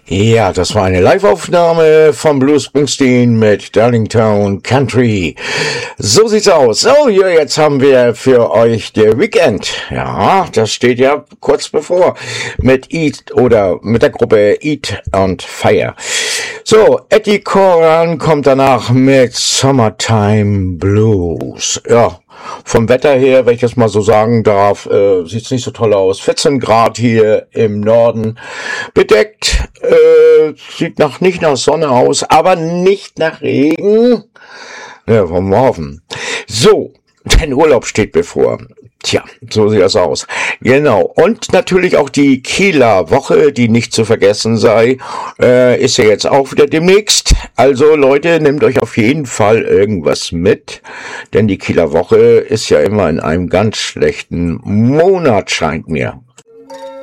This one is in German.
Ja, das war eine Live-Aufnahme von Bruce Springsteen mit Darlington Country. So sieht's aus. So, hier, jetzt haben wir für euch der Weekend. Ja, das steht ja kurz bevor mit Eat oder mit der Gruppe Eat and Fire. So, Eddie Coran kommt danach mit Summertime Blues. Ja, vom Wetter her, wenn ich das mal so sagen darf, sieht's nicht so toll aus. 14 Grad hier im Norden. Bedeckt, sieht nicht nach Sonne aus, aber nicht nach Regen. Ja, wollen wir hoffen. So, dein Urlaub steht bevor. Tja, so sieht das aus. Genau. Und natürlich auch die Kieler Woche, die nicht zu vergessen sei, ist ja jetzt auch wieder demnächst. Also Leute, nehmt euch auf jeden Fall irgendwas mit, denn die Kieler Woche ist ja immer in einem ganz schlechten Monat, scheint mir.